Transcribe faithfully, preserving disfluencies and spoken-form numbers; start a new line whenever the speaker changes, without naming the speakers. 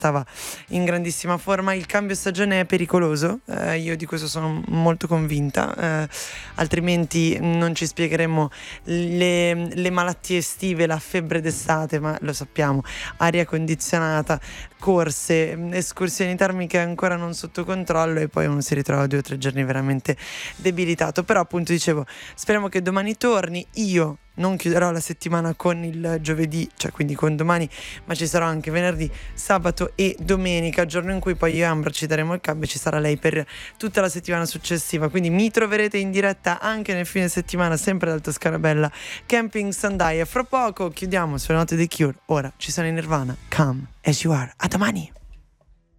stava in grandissima forma. Il cambio stagione è pericoloso, eh, io di questo sono molto convinta, eh, altrimenti non ci spiegheremmo le, le malattie estive, la febbre d'estate, ma lo sappiamo, aria condizionata, corse, escursioni termiche ancora non sotto controllo e poi uno si ritrova due o tre giorni veramente debilitato. Però appunto dicevo, speriamo che domani torni. Io non chiuderò la settimana con il giovedì, cioè quindi con domani, ma ci sarò anche venerdì, sabato e domenica, giorno in cui poi io e Ambra ci daremo il cambio e ci sarà lei per tutta la settimana successiva, quindi mi troverete in diretta anche nel fine settimana, sempre dal Toscana Bella Camping Sandaia. Fra poco chiudiamo sulle note dei Cure, ora ci sono in Nirvana, Come As You Are. A domani!